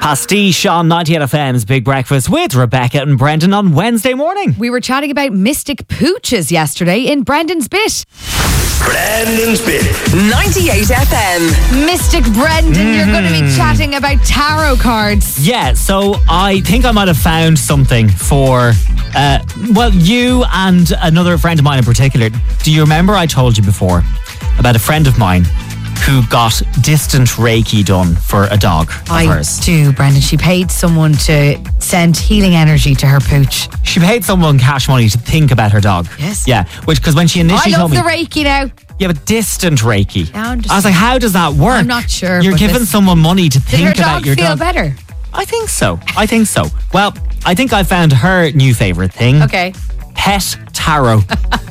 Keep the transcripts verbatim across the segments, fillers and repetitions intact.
Pastiche on ninety-eight F M's Big Breakfast with Rebecca and Brendan on Wednesday morning. We were chatting about mystic pooches yesterday in Brendan's Bit. Brendan's Bit. ninety-eight F M. Mystic Brendan, mm. you're going to be chatting about tarot cards. Yeah, so I think I might have found something for, uh, well, you and another friend of mine in particular. Do you remember I told you before about a friend of mine who got distant Reiki done for a dog of I hers? do, Brendan. She paid someone to send healing energy to her pooch. She paid someone cash money to think about her dog. Yes. Yeah, which, because when she initially I love told me... the Reiki now. Yeah, but distant Reiki. Yeah, I'm just- I was like, how does that work? I'm not sure, You're but giving this- someone money to Did think her about dog your feel dog. better? I think so. I think so. Well, I think I found her new favourite thing. Okay. Pet tarot.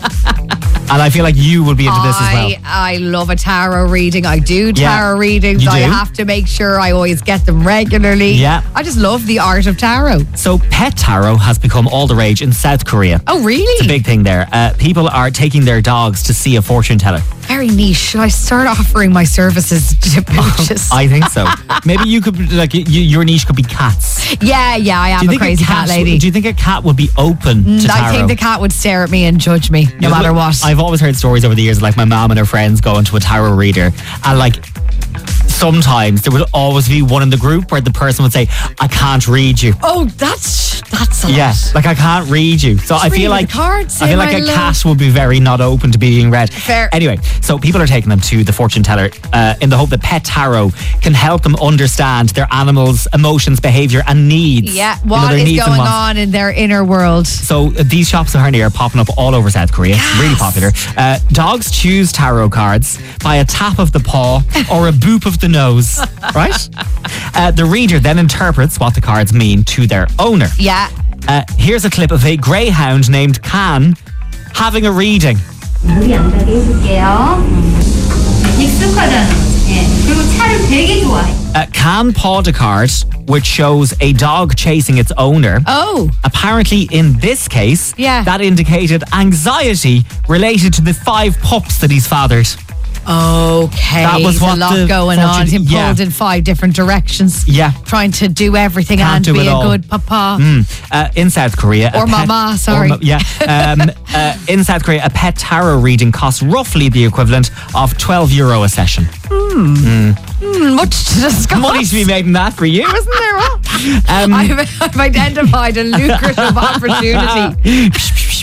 And I feel like you will be into this as well. I, I love a tarot reading. I do Yeah. tarot readings. You I do? have to make sure I always get them regularly. Yeah. I just love the art of tarot. So pet tarot has become all the rage in South Korea. Oh, really? It's a big thing there. Uh, people are taking their dogs to see a fortune teller. Very niche. Should I start offering my services to pooches? I think so. Maybe you could, like, y- your niche could be cats. yeah, yeah, I am a crazy cat, lady. Do you think a cat would be open to tarot? I think the cat would stare at me and judge me, no Yeah, matter look, what. I've always heard stories over the years of like my mom and her friends going to a tarot reader, and like sometimes there would always be one in the group where the person would say, I can't read you. oh, that's that's a Yeah, lot. like I can't read you. So I read feel the like cards, I feel say like my a love. cat would be very not open to being read. Fair. Anyway, so people are taking them to the fortune teller uh, in the hope that pet tarot can help them understand their animals' emotions, behaviour and needs. Yeah, You know, what their is needs and going wants. on in their inner world? So uh, these shops apparently are popping up all over South Korea. It's really popular. Uh, dogs choose tarot cards by a tap of the paw or a boop of the nose, right? Uh, the reader then interprets what the cards mean to their owner. Yeah. Uh, here's a clip of a greyhound named Can having a reading. 우리 양다리 해줄게요. 익숙하다는 거지. 예. 그리고 차를 되게 좋아해. Uh, Can pawed a card which shows a dog chasing its owner. Oh. Apparently, in this case, Yeah. that indicated anxiety related to the five pups that he's fathered. Okay. That was There's what a lot the going on. fortune- Him yeah. pulled in five different directions. Yeah. Trying to do everything Can't and do be it a all. good papa. Mm. Uh, in South Korea, Or a pet- mama, sorry. or ma- yeah, um, uh, in South Korea, a pet tarot reading costs roughly the equivalent of twelve euro a session. Mm, much to discuss. Money to be made in that for you, isn't there? Um, I've, I've identified a lucrative opportunity.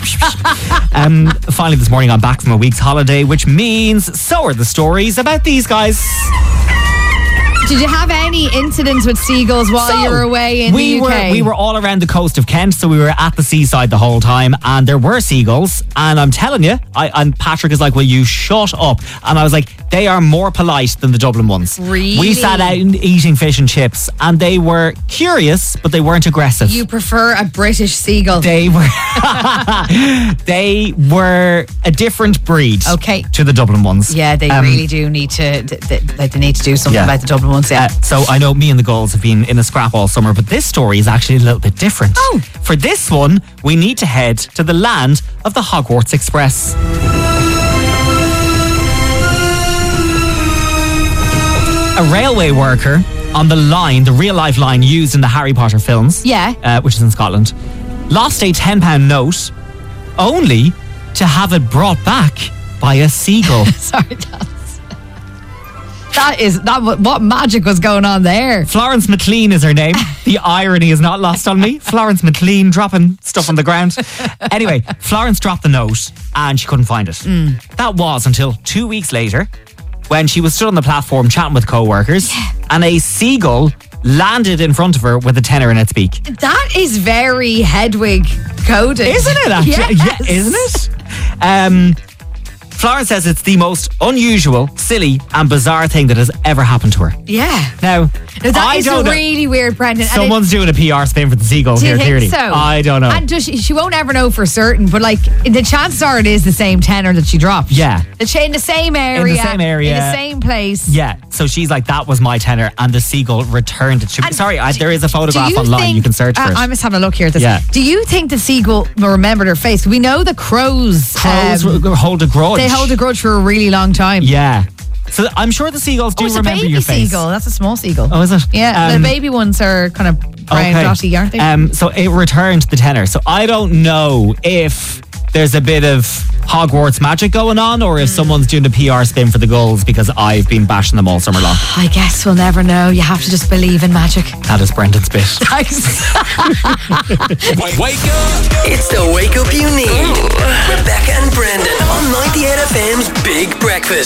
um, finally, this morning I'm back from a week's holiday, which means so are the stories about these guys. Did you have any incidents with seagulls while So, you were away in we the U K? Were, we were all around the coast of Kent, so we were at the seaside the whole time, and there were seagulls. And I'm telling you, I, and Patrick is like, "Will you shut up?" And I was like, "They are more polite than the Dublin ones." Really? We sat out and eating fish and chips, and they were curious, but they weren't aggressive. You prefer a British seagull? They were they were a different breed. Okay. To the Dublin ones. Yeah, they Um, really do need to. Th- th- like they need to do something Yeah. about the Dublin ones. Yeah. Uh, so I know me and the Gulls have been in a scrap all summer, but this story is actually a little bit different. Oh. For this one, we need to head to the land of the Hogwarts Express. A railway worker on the line, the real life line used in the Harry Potter films, Yeah. uh, which is in Scotland, lost a ten pound note only to have it brought back by a seagull. Sorry, that's. That is that. What what magic was going on there? Florence McLean is her name. The irony is not lost on me. Florence McLean dropping stuff on the ground. Anyway, Florence dropped the note and she couldn't find it. That was until two weeks later when she was stood on the platform chatting with co-workers and a seagull landed in front of her with a tenner in its beak. That is very Hedwig coded, Isn't it, actually? Yes. Yeah, isn't it? Um, Florence says it's the most unusual, silly and bizarre thing that has ever happened to her. Yeah. Now, Now, that I is don't know. really weird, Brendan. And it- Someone's doing a P R spin for the seagull Do you here, think clearly. so? I don't know. And does she, she won't ever know for certain, but like the chances are it is the same tenor that she dropped. Yeah. The cha- in the same area. same area. In the same place. Yeah, so she's like, that was my tenor, and the seagull returned it. to me. And Sorry, I, do- there is a do photograph you online. think- You can search uh, for it. I'm just having a look here at this. Yeah. Do you think the seagull remembered her face? We know the crows. Crows um, hold a grudge. they hold a grudge for a really long time. Yeah. So I'm sure the seagulls do Oh, it's a remember baby your face. seagull. That's a small seagull. Oh, is it? Yeah, Um, the baby ones are kind of brown dotty, aren't they? Um, so it returned the tenner. So I don't know if there's a bit of Hogwarts magic going on, or if someone's doing a P R spin for the Gulls because I've been bashing them all summer long. I guess we'll never know. You have to just believe in magic. That is Brendan's bit. Thanks. Wake up! It's the wake up you need. Rebecca and Brendan on ninety-eight F M's Big Breakfast.